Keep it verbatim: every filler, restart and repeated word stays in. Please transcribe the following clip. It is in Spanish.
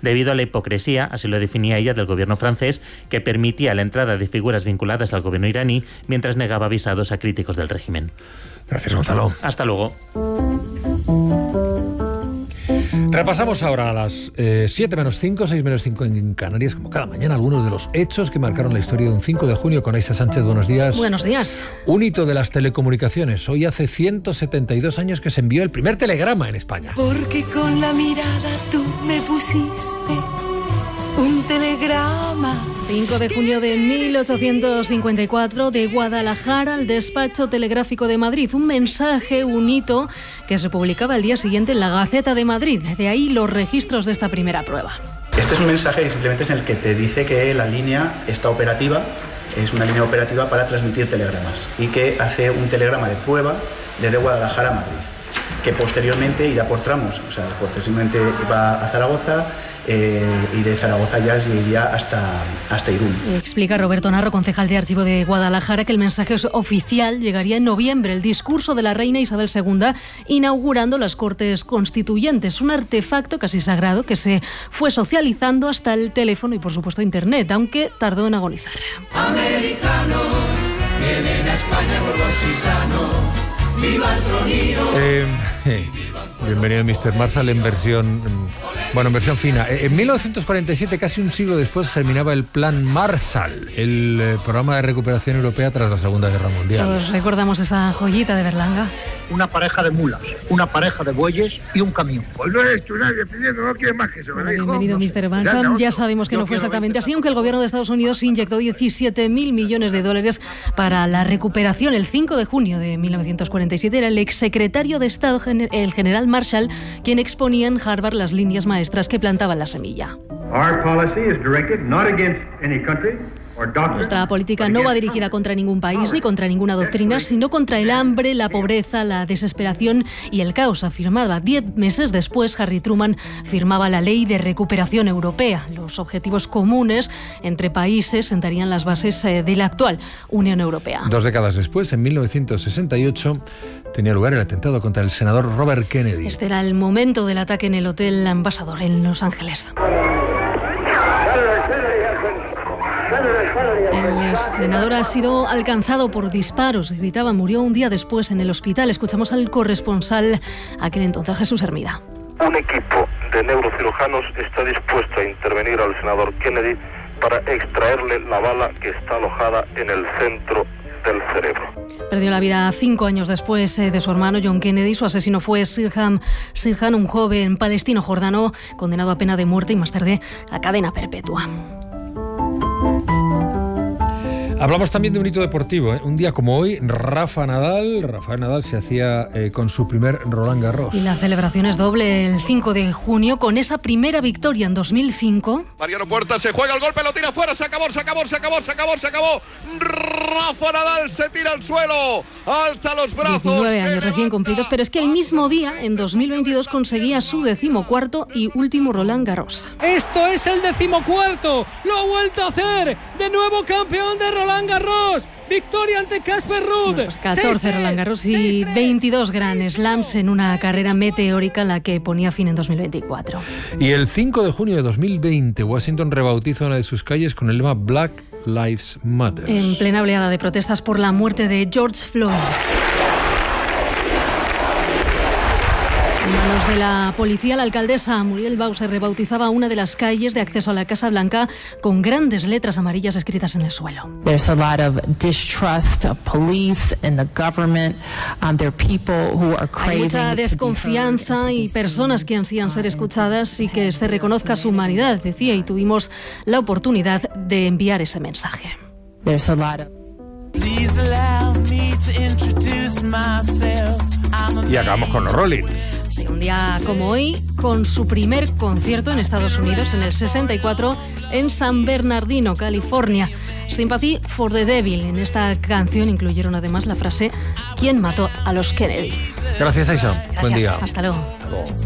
debido a la hipocresía, así lo definía ella, del gobierno francés, que permitía la entrada de figuras vinculadas al gobierno iraní mientras negaba visados a críticos del régimen. Gracias, Gonzalo. Hasta luego. Repasamos ahora a las eh, siete menos cinco, seis menos cinco en Canarias, como cada mañana, algunos de los hechos que marcaron la historia de un cinco de junio con Aisha Sánchez. Buenos días. Buenos días. Un hito de las telecomunicaciones. Hoy hace ciento setenta y dos años que se envió el primer telegrama en España. Porque con la mirada tú me pusiste un telegrama. cinco de junio de mil ochocientos cincuenta y cuatro, de Guadalajara al despacho telegráfico de Madrid. Un mensaje, un hito que se publicaba al día siguiente en la Gaceta de Madrid. De ahí los registros de esta primera prueba. Este es un mensaje que simplemente es en el que te dice que la línea está operativa, es una línea operativa para transmitir telegramas y que hace un telegrama de prueba desde Guadalajara a Madrid, que posteriormente irá por tramos, o sea, posteriormente va a Zaragoza, Eh, y de Zaragoza ya iría hasta, hasta Irún. Explica Roberto Narro, concejal de Archivo de Guadalajara, que el mensaje oficial llegaría en noviembre, el discurso de la reina Isabel segunda, inaugurando las Cortes Constituyentes, un artefacto casi sagrado que se fue socializando hasta el teléfono y, por supuesto, Internet, aunque tardó en agonizar. Americanos, vienen a España gordos y sanos, viva el tronido. Eh, eh, bienvenido, mister Marshall, en versión... Bueno, en versión fina. En mil novecientos cuarenta y siete, casi un siglo después, germinaba el Plan Marshall, el eh, programa de recuperación europea tras la Segunda Guerra Mundial. Todos recordamos esa joyita de Berlanga. Una pareja de mulas, una pareja de bueyes y un camión. Pues no eres tú nadie pidiendo, no quieres más que eso, ¿verdad, hijo? Bienvenido, mister Marshall. Ya sabemos que no, no fue exactamente así, aunque el gobierno de Estados Unidos inyectó diecisiete mil millones de dólares para la recuperación. El cinco de junio de mil novecientos cuarenta y siete era el exsecretario de Estado, el general Marshall, quien exponía en Harvard las líneas maestras que plantaban la semilla. Our policy is directed not against any country. Nuestra política no va dirigida contra ningún país ni contra ninguna doctrina, sino contra el hambre, la pobreza, la desesperación y el caos, afirmaba. Diez meses después, Harry Truman firmaba la Ley de Recuperación Europea. Los objetivos comunes entre países sentarían las bases de la actual Unión Europea. Dos décadas después, en mil novecientos sesenta y ocho, tenía lugar el atentado contra el senador Robert Kennedy. Este era el momento del ataque en el Hotel Ambassador, en Los Ángeles. El senador ha sido alcanzado por disparos, gritaba, murió un día después en el hospital. Escuchamos al corresponsal, aquel entonces, Jesús Hermida. Un equipo de neurocirujanos está dispuesto a intervenir al senador Kennedy para extraerle la bala que está alojada en el centro del cerebro. Perdió la vida cinco años después eh, de su hermano John Kennedy. Su asesino fue Sirhan, Sirhan, un joven palestino jordano condenado a pena de muerte y más tarde a cadena perpetua. Hablamos también de un hito deportivo, ¿eh? Un día como hoy, Rafa Nadal, Rafael Nadal se hacía eh, con su primer Roland Garros. Y la celebración es doble el cinco de junio, con esa primera victoria en dos mil cinco. Mariano Puerta se juega el golpe, lo tira fuera, se acabó, se acabó, se acabó, se acabó, se acabó. Rafa Nadal se tira al suelo, alza los brazos. diecinueve años recién cumplidos, pero es que el mismo día, en dos mil veintidós, conseguía su decimocuarto y último Roland Garros. Esto es el decimocuarto, lo ha vuelto a hacer, de nuevo campeón de Roland Garros, victoria ante Casper Ruud. Bueno, pues catorce Roland Garros y veintidós Grand Slams en una carrera meteórica en la que ponía fin en dos mil veinticuatro. Y el cinco de junio de dos mil veinte, Washington rebautiza una de sus calles con el lema Black Lives Matter. En plena oleada de protestas por la muerte de George Floyd. En manos de la policía, la alcaldesa Muriel Bowser rebautizaba una de las calles de acceso a la Casa Blanca con grandes letras amarillas escritas en el suelo. There's a lot of distrust of police and the government. Um, there are people who are craving. Hay mucha desconfianza y personas que ansían ser escuchadas y que se reconozca su humanidad, decía, y tuvimos la oportunidad de enviar ese mensaje. There's a lot of... Please allow me to introduce myself. Y acabamos con los Rolling. Sí, un día como hoy, con su primer concierto en Estados Unidos en el sesenta y cuatro en San Bernardino, California. Sympathy for the Devil. En esta canción incluyeron además la frase ¿quién mató a los Kennedy? Gracias, Aisha. Gracias. Buen día. Hasta luego. Hasta luego.